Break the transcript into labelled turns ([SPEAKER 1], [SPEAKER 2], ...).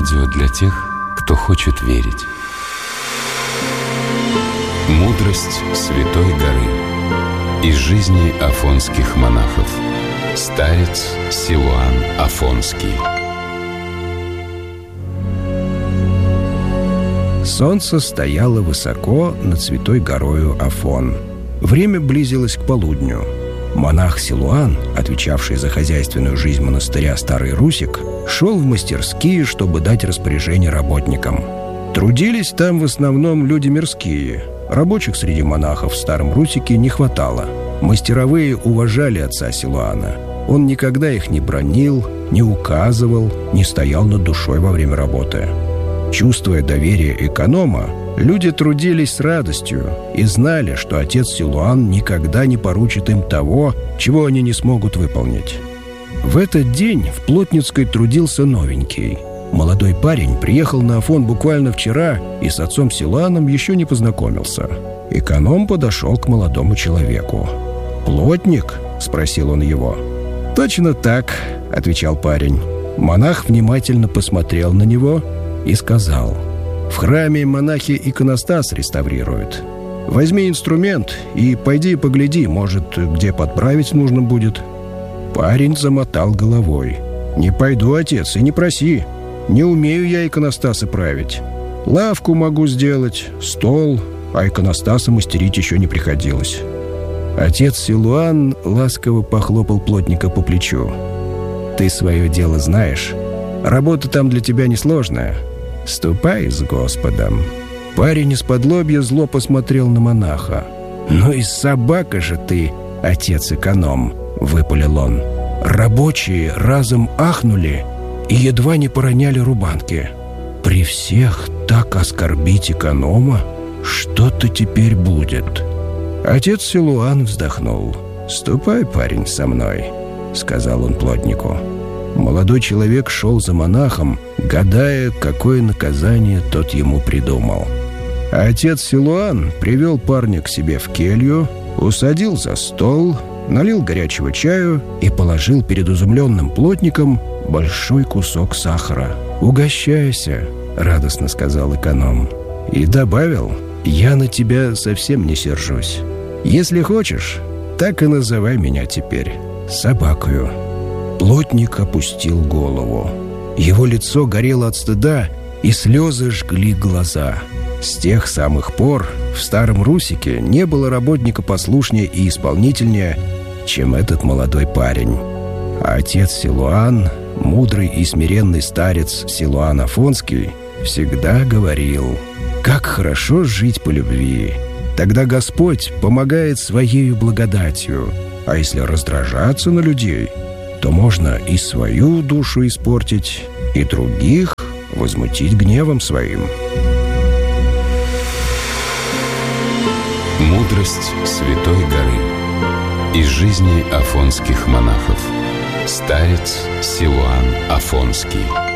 [SPEAKER 1] Радио для тех, кто хочет верить. Мудрость Святой горы. Из жизни афонских монахов. Старец Силуан Афонский.
[SPEAKER 2] Солнце стояло высоко над Святой горою Афон. Время близилось к полудню. Монах Силуан, отвечавший за хозяйственную жизнь монастыря Старый Русик, шел в мастерские, чтобы дать распоряжение работникам. Трудились там в основном люди мирские. Рабочих среди монахов в Старом Русике не хватало. Мастеровые уважали отца Силуана. Он никогда их не бранил, не указывал, не стоял над душой во время работы. Чувствуя доверие эконома, люди трудились с радостью и знали, что отец Силуан никогда не поручит им того, чего они не смогут выполнить. В этот день в Плотницкой трудился новенький. Молодой парень приехал на Афон буквально вчера и с отцом Силуаном еще не познакомился. Эконом подошел к молодому человеку. «Плотник?» — спросил он его. «Точно так», — отвечал парень. Монах внимательно посмотрел на него и сказал: «В храме монахи иконостас реставрируют. Возьми инструмент и пойди погляди, может, где подправить нужно будет». Парень замотал головой. «Не пойду, отец, и не проси. Не умею я иконостасы править. Лавку могу сделать, стол, а иконостаса мастерить еще не приходилось». Отец Силуан ласково похлопал плотника по плечу. «Ты свое дело знаешь. Работа там для тебя несложная. Ступай с Господом». Парень исподлобья зло посмотрел на монаха. «Ну и собака же ты, отец-эконом», — выпалил он. Рабочие разом ахнули и едва не пороняли рубанки. «При всех так оскорбить эконома? Что-то теперь будет». Отец Силуан вздохнул. «Ступай, парень, со мной», — сказал он плотнику. Молодой человек шел за монахом, гадая, какое наказание тот ему придумал. А отец Силуан привел парня к себе в келью, усадил за стол, налил горячего чаю и положил перед изумленным плотником большой кусок сахара. «Угощайся», — радостно сказал эконом. И добавил: «Я на тебя совсем не сержусь. Если хочешь, так и называй меня теперь собакою». Плотник опустил голову. Его лицо горело от стыда, и слезы жгли глаза. С тех самых пор в Старом Русике не было работника послушнее и исполнительнее, чем этот молодой парень. А отец Силуан, мудрый и смиренный старец Силуан Афонский, всегда говорил: «Как хорошо жить по любви! Тогда Господь помогает своею благодатью, а если раздражаться на людей, то можно и свою душу испортить, и других возмутить гневом своим».
[SPEAKER 1] Мудрость Святой горы. Из жизни афонских монахов. Старец Силуан Афонский.